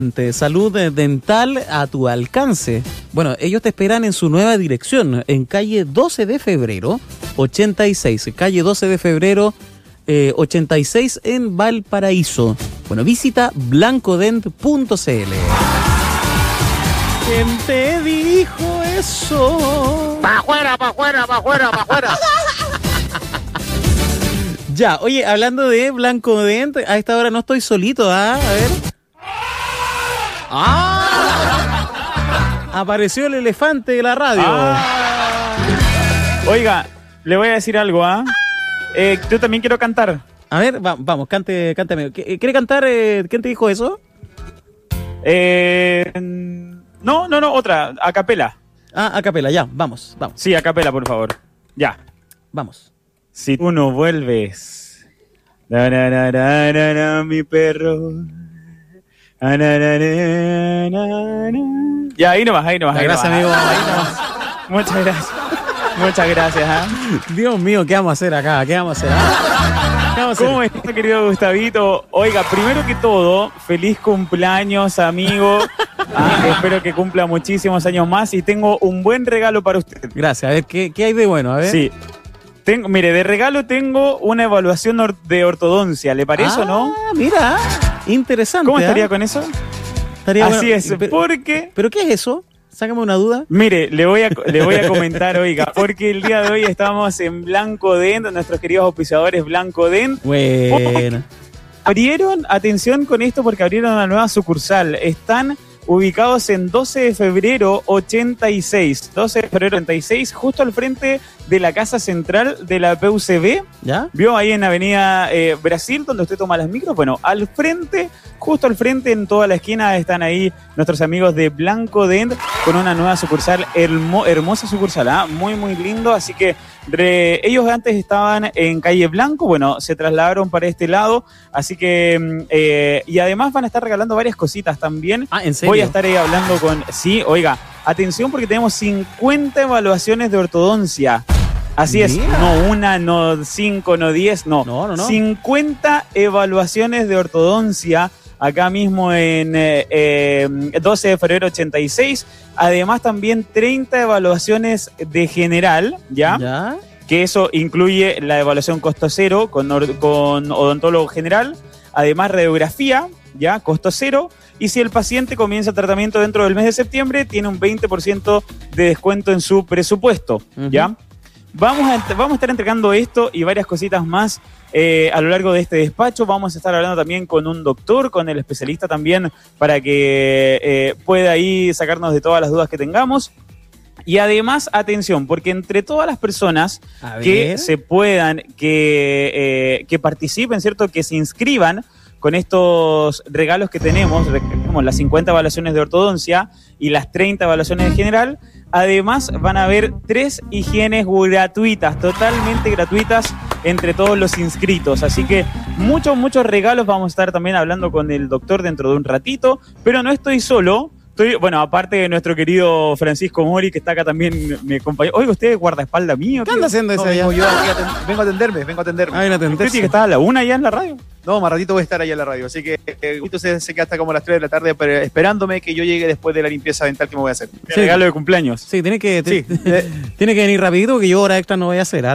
Salud dental a tu alcance. Bueno, ellos te esperan en su nueva dirección, en calle 12 de febrero, 86. Calle 12 de febrero, 86 en Valparaíso. Bueno, visita blancodent.cl. ¿Quién te dijo eso? ¡Pa' afuera, pa' afuera, pa' afuera, pa' afuera! Ya, oye, hablando de Blancodent, a esta hora no estoy solito, ¿ah? A ver. ¡Ah! Apareció el elefante de la radio. Oiga, le voy a decir algo, ¿ah? Yo también quiero cantar. A ver, vamos, cántame. ¿Quiere cantar? ¿Quién te dijo eso? No, otra, a capela. A capela, ya, vamos. Sí, a capela, por favor. Ya. Vamos. Si tú no vuelves, mi perro. Ya, ahí nomás. Gracias, amigo. Ahí nomás. Muchas gracias. Dios mío, ¿qué vamos a hacer acá? ¿Cómo está, querido Gustavito? Oiga, primero que todo, feliz cumpleaños, amigo. Espero que cumpla muchísimos años más y tengo un buen regalo para usted. Gracias. A ver, ¿qué hay de bueno? A ver. Sí. Mire, de regalo tengo una evaluación de ortodoncia. ¿Le parece o no? Mira, interesante. ¿Cómo estaría con eso? Estaría Así bueno. es, porque... ¿Pero qué es eso? Sácame una duda. Mire, le voy a comentar, oiga, porque el día de hoy estamos en Blancodent, nuestros queridos auspiciadores Blancodent. Bueno. Atención con esto porque abrieron una nueva sucursal. Están ubicados en 12 de febrero 86. 12 de febrero 86, justo al frente de la Casa Central de la PUCB. ¿Ya? ¿Vio ahí en Avenida Brasil, donde usted toma las micros? Bueno, al frente, justo al frente, en toda la esquina, están ahí nuestros amigos de Blancodent con una nueva sucursal, hermosa sucursal, muy, muy lindo. Así que ellos antes estaban en Calle Blanco, bueno, se trasladaron para este lado, así que, y además van a estar regalando varias cositas también. ¿En serio? Voy a estar ahí hablando con, sí, oiga, atención porque tenemos 50 evaluaciones de ortodoncia. Así es, no una, no 5, no 10, no. 50 evaluaciones de ortodoncia acá mismo en 12 de febrero 86. Además también 30 evaluaciones de general, ¿ya? Que eso incluye la evaluación costo cero con odontólogo general. Además radiografía, ¿ya? Costo cero. Y si el paciente comienza el tratamiento dentro del mes de septiembre, tiene un 20% de descuento en su presupuesto, ¿ya? Vamos a estar entregando esto y varias cositas más a lo largo de este despacho. Vamos a estar hablando también con un doctor, con el especialista también, para que pueda ahí sacarnos de todas las dudas que tengamos. Y además, atención, porque entre todas las personas que se puedan, que participen, ¿cierto? Que se inscriban con estos regalos que tenemos las 50 evaluaciones de ortodoncia y las 30 evaluaciones de general. Además, van a haber 3 higienes gratuitas, totalmente gratuitas, entre todos los inscritos. Así que muchos regalos. Vamos a estar también hablando con el doctor dentro de un ratito. Pero no estoy solo. Aparte de nuestro querido Francisco Mori, que está acá también, me acompañó. Oiga, ¿usted es guardaespaldas mío? ¿Qué anda haciendo ese allá? Yo vengo a atenderme. ¿Usted tiene que estar a la 1 allá en la radio? No, más ratito voy a estar allá en la radio. Así que entonces se queda hasta como las 3 de la tarde esperándome que yo llegue después de la limpieza dental que me voy a hacer. Sí, regalo de cumpleaños. Sí, tiene que venir rapidito porque yo hora extra no voy a hacer.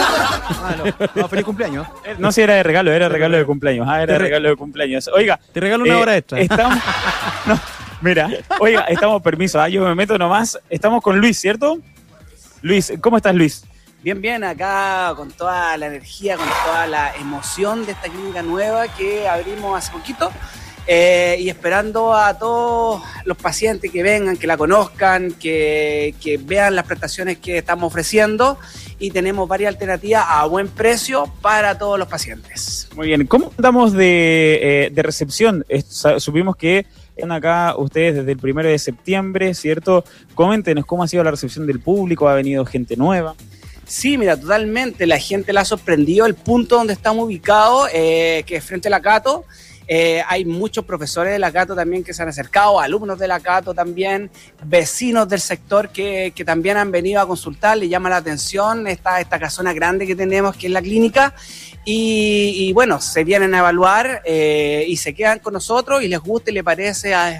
No, feliz cumpleaños. No, si era de regalo, era regalo de cumpleaños. Era regalo de cumpleaños. Oiga, te regalo una hora extra. Estamos... No. Mira, oiga, permiso, yo me meto nomás. Estamos con Luis, ¿cierto? Luis, ¿cómo estás, Luis? Bien, acá con toda la energía, con toda la emoción de esta clínica nueva que abrimos hace poquito y esperando a todos los pacientes que vengan, que la conozcan, que vean las prestaciones que estamos ofreciendo y tenemos varias alternativas a buen precio para todos los pacientes. Muy bien, ¿cómo andamos de recepción? Supimos que están acá ustedes desde el 1 de septiembre, ¿cierto? Coméntenos cómo ha sido la recepción del público, ¿ha venido gente nueva? Sí, mira, totalmente, la gente la ha sorprendido, el punto donde estamos ubicados, que es frente a la Cato, Hay muchos profesores de la Cato también que se han acercado, alumnos de la Cato también, vecinos del sector que también han venido a consultar, les llama la atención esta casona grande que tenemos, que es la clínica, y bueno, se vienen a evaluar y se quedan con nosotros y les gusta y les parece